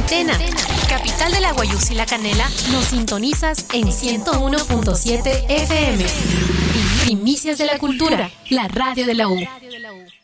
Tena, capital de la Guayús y la Canela, nos sintonizas en 101.7 FM. Primicias de la Cultura, la radio de la U.